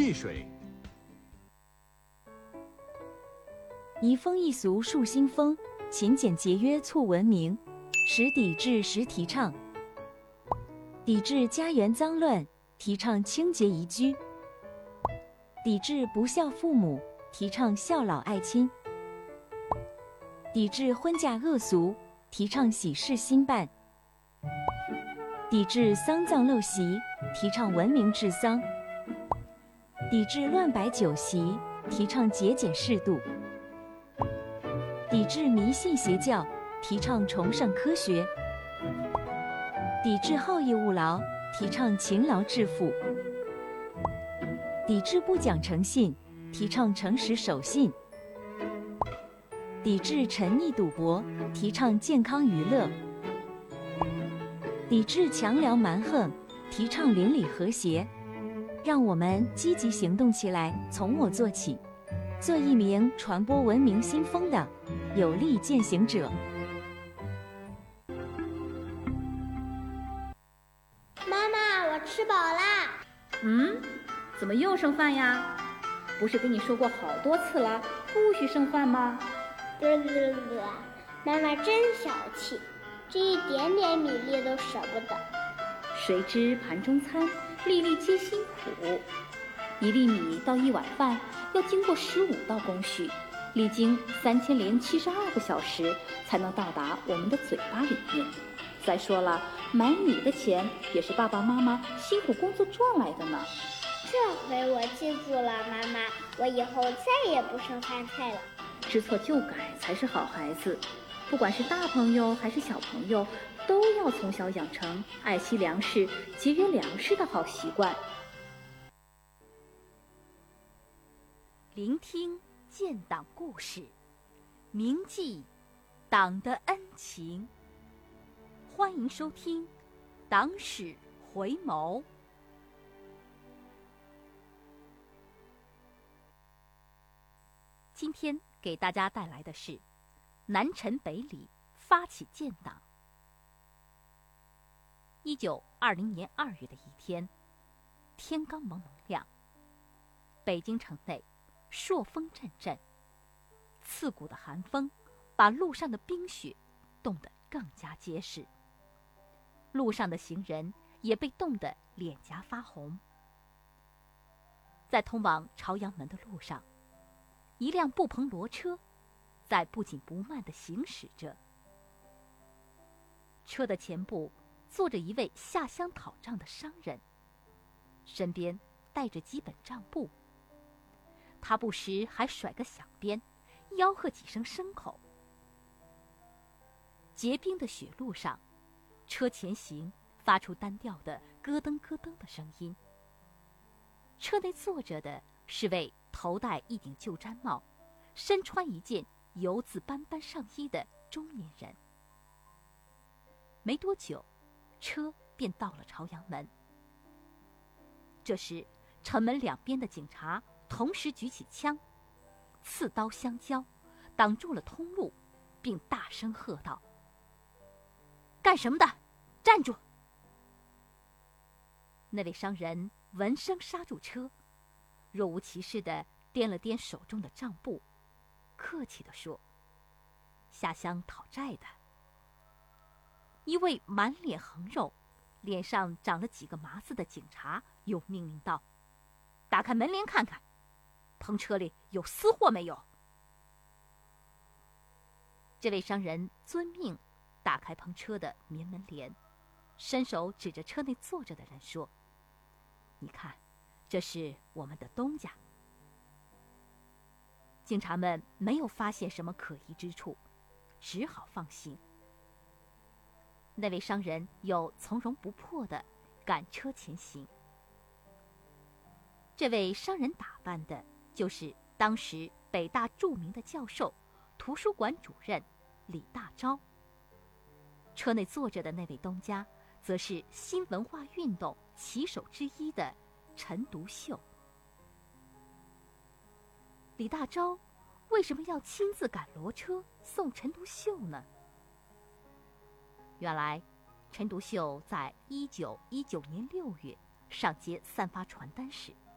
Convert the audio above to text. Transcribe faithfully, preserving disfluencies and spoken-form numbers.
汽水。 移风易俗树新风，勤俭节约促文明，实抵制实提倡。抵制家园脏乱，提倡清洁宜居；抵制不孝父母，提倡孝老爱亲；抵制婚嫁恶俗，提倡喜事兴办；抵制丧葬陋习，提倡文明治丧；抵制乱摆酒席，提倡节俭适度；抵制迷信邪教，提倡崇尚科学；抵制好逸恶劳，提倡勤劳致富；抵制不讲诚信，提倡诚实守信；抵制沉溺赌博，提倡健康娱乐；抵制强梁蛮横，提倡邻里和谐。让我们积极行动起来，从我做起，做一名传播文明新风的有力践行者。 妈妈，我吃饱啦。 嗯，怎么又剩饭呀？不是跟你说过好多次了，不许剩饭吗？ 对对对，妈妈真小气，这一点点米粒都舍不得。 谁知盘中餐，粒粒皆辛苦。一粒米到一碗饭要经过十五道工序，历经三千零七十二个小时才能到达我们的嘴巴里面。再说了，买米的钱也是爸爸妈妈辛苦工作赚来的呢。 这回我记住了，妈妈，我以后再也不剩饭菜了。 知错就改才是好孩子，不管是大朋友还是小朋友，都要从小养成爱惜粮食、节约粮食的好习惯。 聆听建党故事，铭记党的恩情。欢迎收听《党史回眸》。今天给大家带来的是南陈北李发起建党。一九二零年二月的一天，天刚蒙蒙亮，北京城内朔风阵阵，刺骨的寒风把路上的冰雪冻得更加结实，路上的行人也被冻得脸颊发红。在通往朝阳门的路上，一辆布棚骡车在不紧不慢地行驶着，车的前部坐着一位下乡讨账的商人，身边带着几本账簿，他不时还甩个响鞭，吆喝几声牲口。结冰的雪路上，车前行发出单调的咯噔咯噔的声音。车内坐着的是位头戴一顶旧毡帽，身穿一件油渍斑斑上衣的中年人。没多久，车便到了朝阳门。这时，城门两边的警察同时举起枪，刺刀相交，挡住了通路，并大声喝道：“干什么的？站住！”那位商人闻声刹住车，若无其事地掂了掂手中的账簿，客气地说：“下乡讨债的。”一位满脸横肉、脸上长了几个麻子的警察又命令道：“打开门帘看看，棚车里有私货没有？”这位商人遵命打开棚车的棉门帘，伸手指着车内坐着的人说：“你看，这是我们的东家。”警察们没有发现什么可疑之处，只好放行。那位商人又从容不迫地赶车前行。这位商人打扮的就是当时北大著名的教授、图书馆主任李大钊。车内坐着的那位东家，则是新文化运动旗手之一的陈独秀。李大钊为什么要亲自赶骡车送陈独秀呢？原来，陈独秀在一九一九年六月上街散发传单时，